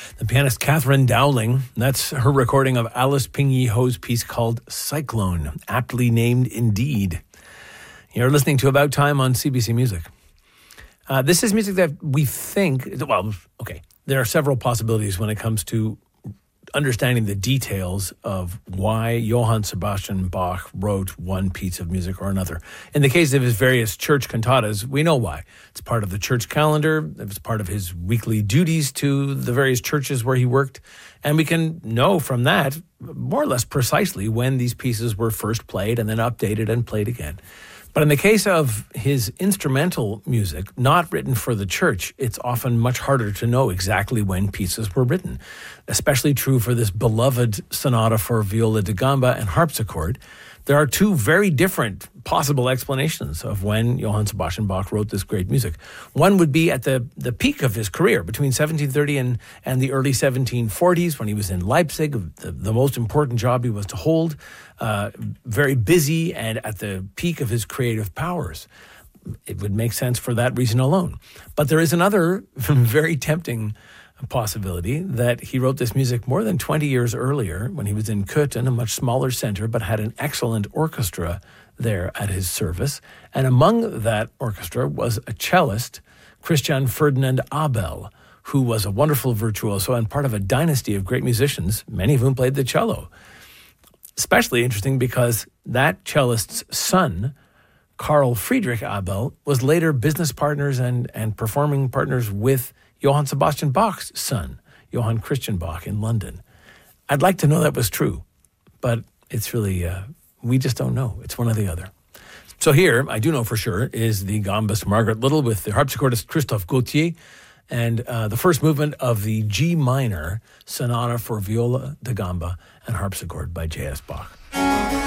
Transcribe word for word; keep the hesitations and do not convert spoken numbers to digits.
The pianist Catherine Dowling. That's her recording of Alice Ping Ho's piece called Cyclone, aptly named indeed. You're listening to About Time on C B C Music. Uh, this is music that we think, well, okay, there are several possibilities when it comes to understanding the details of why Johann Sebastian Bach wrote one piece of music or another. In the case of his various church cantatas, we know why. It's part of the church calendar. It was part of his weekly duties to the various churches where he worked. And we can know from that more or less precisely when these pieces were first played and then updated and played again. But in the case of his instrumental music, not written for the church, it's often much harder to know exactly when pieces were written. Especially true for this beloved sonata for viola da gamba and harpsichord. There are two very different possible explanations of when Johann Sebastian Bach wrote this great music. One would be at the, the peak of his career, between seventeen thirty and, and the early seventeen forties, when he was in Leipzig, the, the most important job he was to hold, uh, very busy and at the peak of his creative powers. It would make sense for that reason alone. But there is another very tempting possibility that he wrote this music more than twenty years earlier when he was in Köthen, a much smaller center, but had an excellent orchestra there at his service. And among that orchestra was a cellist, Christian Ferdinand Abel, who was a wonderful virtuoso and part of a dynasty of great musicians, many of whom played the cello. Especially interesting because that cellist's son, Carl Friedrich Abel, was later business partners and, and performing partners with Johann Sebastian Bach's son, Johann Christian Bach, in London. I'd like to know that was true, but it's really, uh, we just don't know. It's one or the other. So here, I do know for sure, is the gambist Margaret Little with the harpsichordist Christophe Gauthier and uh, the first movement of the G minor sonata for viola da gamba and harpsichord by J S Bach.